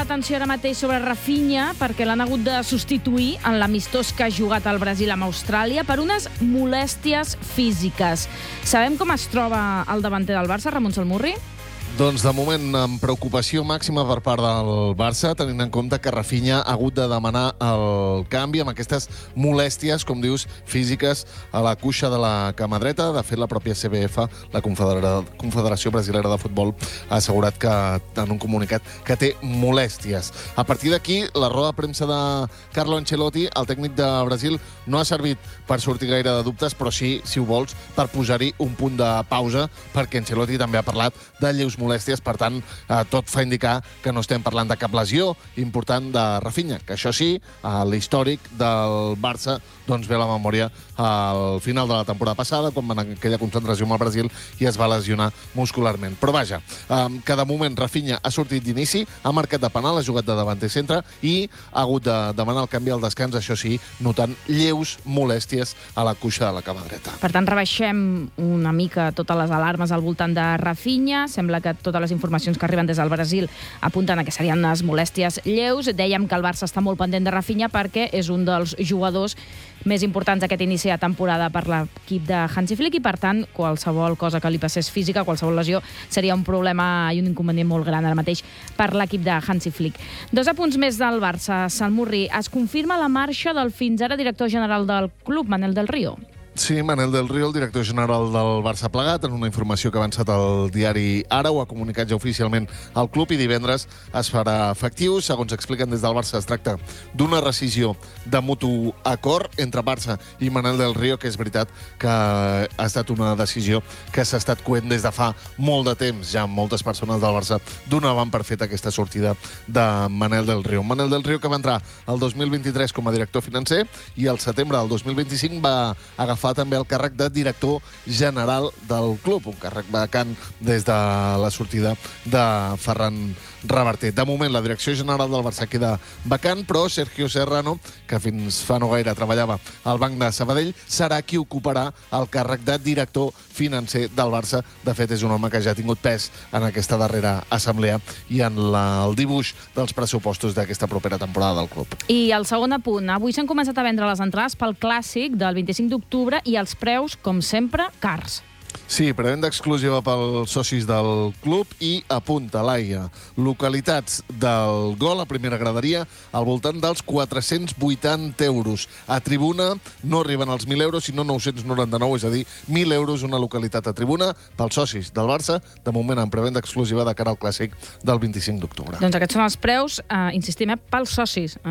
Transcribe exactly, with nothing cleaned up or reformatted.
l'atenció ara mateix sobre Rafinha perquè l'han hagut de substituir en l'amistós que ha jugat al Brasil amb Austràlia per unes molèsties físiques. Sabem com es troba el davanter del Barça, Ramon Salmurri? Doncs de moment amb preocupació màxima per part del Barça, tenint en compte que Rafinha ha hagut de demanar el canvi amb aquestes molèsties, com dius, físiques a la cuixa de la cama dreta. De fet, la pròpia C B F, la Confederació Brasilera de Futbol, ha assegurat que en un comunicat que té molèsties. A partir d'aquí, la roda de premsa de Carlo Ancelotti, el tècnic de Brasil, no ha servit per sortir gaire de dubtes, però sí, si ho vols, per posar-hi un punt de pausa, perquè Ancelotti també ha parlat de lleus molèsties, per tant, eh, tot fa indicar que no estem parlant de cap lesió important de Rafinha, que això sí, a l'històric del Barça doncs ve a la memòria al final de la temporada passada, quan van a aquella concentració amb el Brasil i es va lesionar muscularment. Però vaja, eh, que de moment Rafinha ha sortit d'inici, ha marcat de penal, ha jugat de davanter centre i ha hagut de demanar el canvi al descans, això sí, notant lleus molèsties a la cuixa de la cama dreta. Per tant, rebaixem una mica totes les alarmes al voltant de Rafinha. Sembla que totes les informacions que arriben des del Brasil apunten a que serien unes molèsties lleus. Dèiem que el Barça està molt pendent de Rafinha perquè és un dels jugadors més importants d'aquest inici de temporada per l'equip de Hansi Flick i, per tant, qualsevol cosa que li passés física, qualsevol lesió, seria un problema i un inconvenient molt gran ara mateix per l'equip de Hansi Flick. Dos apunts més del Barça. Salmurri, es confirma la marxa del fins ara director general del club, Manel del Río. Sí, Manel del Río, el director general del Barça plegat, en una informació que ha avançat al diari Ara, ho ha comunicat ja oficialment al club i divendres es farà efectiu. Segons expliquen des del Barça, es tracta d'una rescisió de mutu acord entre Barça i Manel del Río, que és veritat que ha estat una decisió que s'ha estat coent des de fa molt de temps. Ja moltes persones del Barça donaven per fet aquesta sortida de Manel del Río. Manel del Río, que va entrar el dos mil vint-i-tres com a director financer i al setembre del dos mil vint-i-cinc va agafar també el càrrec de director general del club, un càrrec vacant des de la sortida de Ferran Reverter. De moment, la direcció general del Barça queda vacant, però Sergio Serrano, que fins fa no gaire treballava al Banc de Sabadell, serà qui ocuparà el càrrec de director financer del Barça. De fet, és un home que ja ha tingut pes en aquesta darrera assemblea i en la, el dibuix dels pressupostos d'aquesta propera temporada del club. I el segon apunt. Avui s'han començat a vendre les entrades pel Clàssic del vint-i-cinc d'octubre i els preus, com sempre, cars. Sí, prevenda exclusiva pels socis del club i apunta l'aire. Localitats del gol a primera graderia al voltant dels quatre-cents vuitanta euros. A tribuna no arriben als mil euros, sinó nou-cents noranta-nou, és a dir, mil euros una localitat a tribuna pels socis del Barça, de moment en prevenda exclusiva de cara al Clàssic del vint-i-cinc d'octubre. Doncs aquests són els preus, eh, insistim, eh, pels socis.